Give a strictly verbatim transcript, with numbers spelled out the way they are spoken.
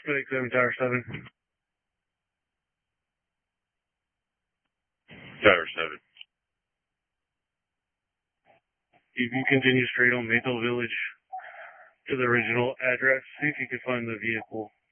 Suspect seven, Tower seven. Tower seven. You can continue straight on Maple Village to the original address. See if you can find the vehicle.